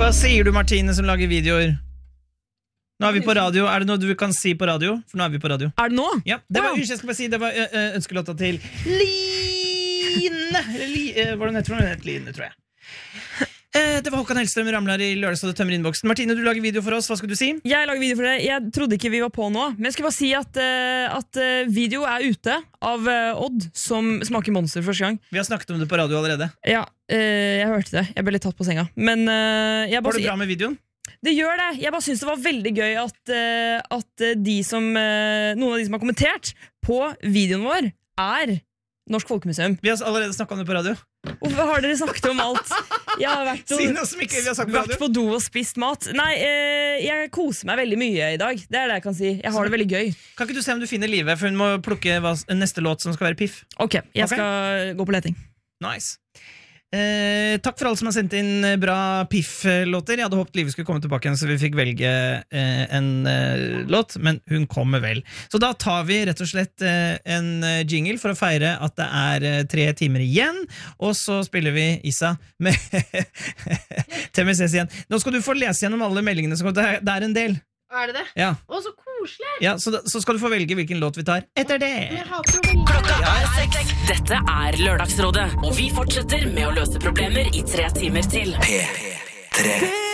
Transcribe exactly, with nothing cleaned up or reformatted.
Hva sier du, Martine, som lager videoer? Nå er vi på radio. Er det noe du kan si på radio? For nå er vi på radio. Er det nå? Ja, det var, Wow. jeg skal bare si, det var ø, ø, ønskelåta til Line. Eller Li, ø, hva er det hun heter? Hun heter Line, tror jeg. Eh, det var Håkan Hellstrøm ramler i lørdags og det tømmer innboksen. Martine, du lager video for oss. Hva skal du si? Jeg lager video for det. Jeg trodde ikke vi var på nå, men jeg skal bare si at, eh, at eh, video er ute av eh, Odd, som smaker monster første gang. Vi har snakket om det på radio allerede. Ja, eh, jeg hørte det. Jeg ble litt tatt på senga. Men eh, jeg bare Var det si- bra med videoen? Det gjør det. Jeg bare synes det var veldig gøy at, eh, at eh, de som, eh, noen av de som har kommentert på videoen vår, er Norsk Folkemuseum. Vi har allerede snakket om det på radio. Hvorfor har dere snakket om alt? Jeg har vært, Si og, noe som ikke vi har sagt på vært radio. på do og spist mat. Nei, eh, jeg koser meg veldig mye i dag. Det er det jeg kan si. Jeg har det veldig gøy. Kan ikke du se om du finner livet, for hun må plukke hva, neste låt som skal være piff. Ok, jeg Ok. skal gå på leting. Nice. Eh, takk for alle som har sendt inn eh, bra piff-låter. Jeg hadde håpet Livet skulle komme tilbake igjen, så vi fikk velge eh, en eh, låt, men hun kommer vel. Så da tar vi rett og slett eh, en eh, jingle for å feire at det er eh, tre timer igjen, og så spiller vi Issa med T M S S igjen. Nå skal du få lese gjennom alle meldingene som kommer. Det er- det er en del. Er det det? Ja, Å, så koselig. ja så, da, så skal du få velge hvilken låt vi tar etter det. Jeg hater jo veldig. Klokka er seks. Dette er Lørdagsrådet, og vi fortsetter med å løse problemer i tre timer til. P tre